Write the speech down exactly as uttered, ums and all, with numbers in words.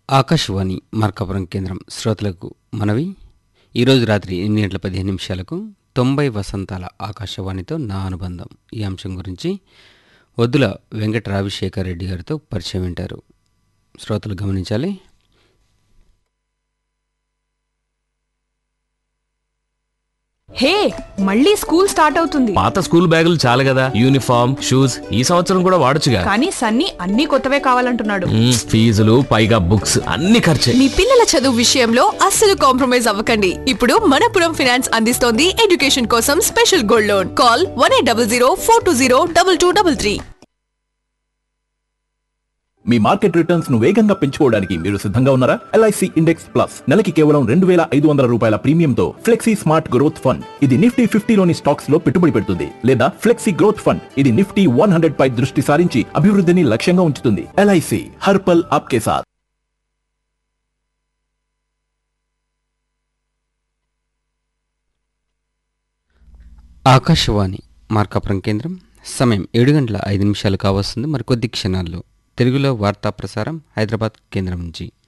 ఆకాశవాణి మార్కాపురం కేంద్రం శ్రోతలకు మనవి. ఈరోజు రాత్రి ఎనిమిది గంటల పదిహేను నిమిషాలకు తొంభై వసంతాల ఆకాశవాణితో నా అనుబంధం ఈ అంశం గురించి వద్దుల వెంకట రాజశేఖర్ రెడ్డి గారితో పరిచయం వింటారు. శ్రోతలు గమనించాలి. హే, మళ్ళీ స్కూల్ స్టార్ట్ అవుతుంది. పాత స్కూల్ బ్యాగులు చాలు కదా, యూనిఫామ్ షూస్ ఈ సంవత్సరం కూడా వాడొచ్చుగా. కానీ సన్నీ అన్ని కొత్తవే కావాలంటున్నాడు. మ్మ్, ఫీజులు పైగా బుక్స్ అన్ని ఖర్చే. మీ పిల్లల చదువు విషయంలో అస్సలు కాంప్రమైజ్ అవ్వకండి. ఇప్పుడు మనపురం ఫైనాన్స్ అందిస్తోంది ఎడ్యుకేషన్ కోసం special gold loan. Call one eight double zero four two zero double two double three. మీ మార్కెట్ రిటర్న్స్ ను వేగంగా పెంచుకోవడానికి మీరు సిద్ధంగా ఉన్నారా? ఎల్ఐసి ఇండెక్స్ ప్లస్ నెలకి కేవలం రెండు వేల ఐదు వందల రూపాయల ప్రీమియంతో ఫ్లెక్సీ స్మార్ట్ గ్రోత్ ఫండ్. ఇది నిఫ్టీ ఫిఫ్టీలోని స్టాక్స్ లో పెట్టుబడి పెడుతుంది. లేదా ఫ్లెక్సీ గ్రోత్ ఫండ్, ఇది నిఫ్టీ వన్ హండ్రెడ్ పై దృష్టి సారించి అభివృద్ధిని లక్ష్యంగా ఉంచుతుంది. ఎల్ఐసి హర్పల్ ఆప్కే సాత్. ఆకాశవాణి మార్కాపురం కేంద్రం సమయం ఏడు గంటల ఐదు నిమిషాలు కావస్తుంది. మరికొద్ది క్షణాల్లో తెలుగులో వార్తా ప్రసారం హైదరాబాద్ కేంద్రం నుంచి.